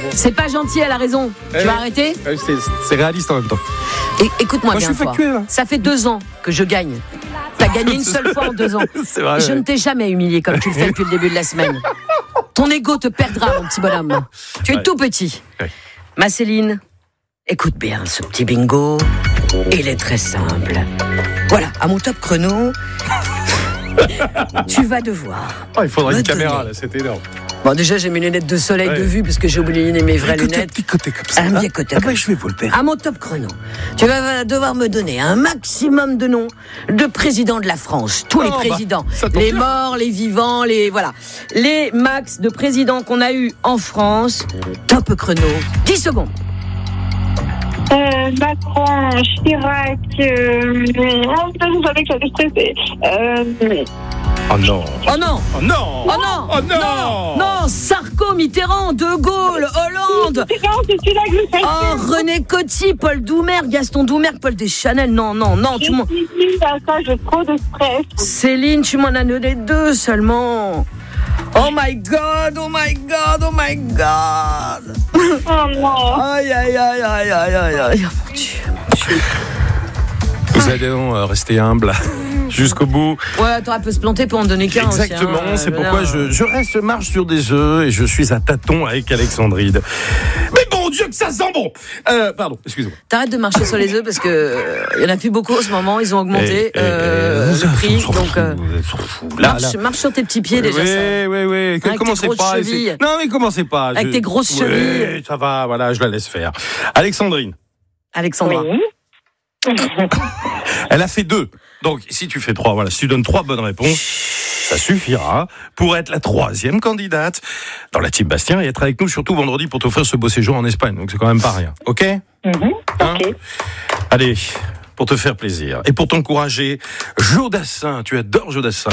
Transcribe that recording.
C'est pas gentil, elle a raison. Tu vas arrêter ? C'est réaliste en même temps. Écoute-moi bien. Je suis factuel, là. Ça fait 2 ans que je gagne. T'as gagné une seule fois en 2 ans. C'est vrai. Je ne t'ai jamais humilié comme tu le fais depuis le début de la semaine. Ton ego te perdra, mon petit bonhomme. Tu es tout petit. Ouais. Ma Céline, écoute bien ce petit bingo. Il est très simple. Voilà, à mon top chrono, tu vas devoir. Oh, il faudra me une caméra, donner. là, c'est énorme. Bon, déjà, j'ai mes lunettes de soleil de vue, parce que j'ai oublié mes vraies lunettes. Petit côté comme ça. Un bien côté. Je vais vous le faire. À mon top chrono, tu vas devoir me donner un maximum de noms de présidents de la France. Tous les présidents. ça tombe Les bien. morts, les vivants, voilà. Les max de présidents qu'on a eu en France. Top chrono. 10 secondes. Macron, Chirac, je savais que j'allais stresser. Oh non. Oh non. Oh non. Oh non. Oh non. Non, Sarko, Mitterrand, De Gaulle, Hollande. C'est celui-là que je Oh, René Coty, Paul Doumer, Gaston Doumer, Paul Deschanel. Non, tu m'en... j'ai trop de stress. Céline, tu m'en as donné 2 seulement. Oh my God, oh my God, oh my God. Oh non. Aïe, aïe, aïe, aïe, aïe, aïe, aïe. Mon Dieu. Vous allez rester humble jusqu'au bout. Ouais, t'aurais pu se planter pour en donner qu'un aussi. Exactement, c'est pourquoi je marche sur des œufs et je suis à tâtons avec Alexandrine. Mais bon Dieu que ça sent bon. Pardon, excusez-moi. T'arrêtes de marcher sur les œufs parce que il y en a plus beaucoup en ce moment. Ils ont augmenté le prix. Donc marche sur tes petits pieds déjà. Oui. Commencez pas. Non mais commencez pas. Avec tes grosses chevilles. Ça va, voilà, je la laisse faire. Alexandrine. Alexandra. Oui. Elle a fait 2. Donc, si tu fais 3, voilà, si tu donnes 3 bonnes réponses, ça suffira pour être la 3e candidate dans la team Bastien et être avec nous surtout vendredi pour t'offrir ce beau séjour en Espagne. Donc, c'est quand même pas rien. OK ? Ok. Allez, pour te faire plaisir et pour t'encourager, Joe Dassin, tu adores Joe Dassin.